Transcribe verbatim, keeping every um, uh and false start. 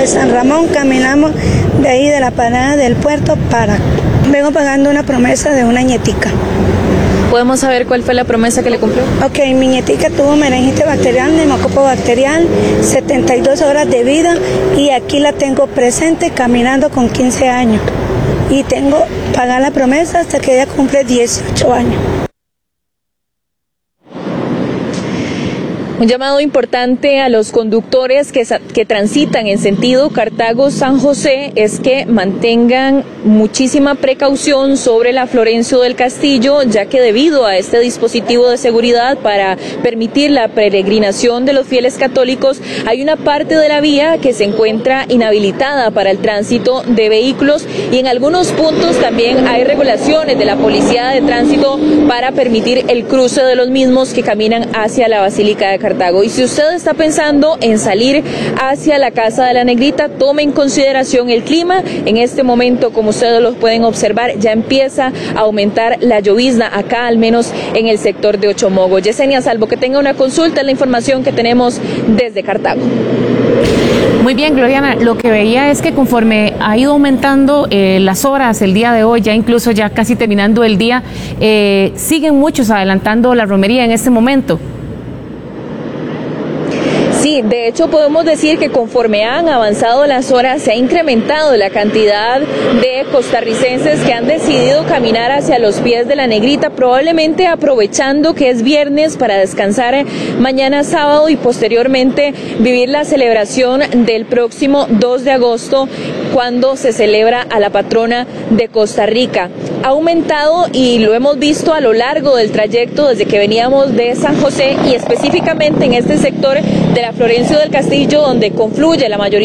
de San Ramón, caminamos de ahí de la parada del puerto para... Vengo pagando una promesa de una nietica. ¿Podemos saber cuál fue la promesa que le cumplió? Ok, mi nietica tuvo meningite bacterial, neumococo bacterial, setenta y dos horas de vida y aquí la tengo presente caminando con quince años. Y tengo que pagar la promesa hasta que ella cumple dieciocho años. Un llamado importante a los conductores que, que transitan en sentido Cartago-San José es que mantengan muchísima precaución sobre la Florencio del Castillo, ya que debido a este dispositivo de seguridad para permitir la peregrinación de los fieles católicos, hay una parte de la vía que se encuentra inhabilitada para el tránsito de vehículos y en algunos puntos también hay regulaciones de la Policía de Tránsito para permitir el cruce de los mismos que caminan hacia la Basílica de Cartago. Y si usted está pensando en salir hacia la Casa de la Negrita, tome en consideración el clima. En este momento, como ustedes lo pueden observar, ya empieza a aumentar la llovizna acá, al menos en el sector de Ochomogo. Yesenia, salvo que tenga una consulta, es la información que tenemos desde Cartago. Muy bien, Gloriana, lo que veía es que conforme ha ido aumentando eh, las horas el día de hoy, ya incluso ya casi terminando el día, eh, siguen muchos adelantando la romería en este momento. Sí, de hecho podemos decir que conforme han avanzado las horas se ha incrementado la cantidad de costarricenses que han decidido caminar hacia los pies de la Negrita, probablemente aprovechando que es viernes para descansar mañana sábado y posteriormente vivir la celebración del próximo dos de agosto, cuando se celebra a la patrona de Costa Rica. Ha aumentado y lo hemos visto a lo largo del trayecto desde que veníamos de San José y específicamente en este sector de la Florencio del Castillo, donde confluye la mayoría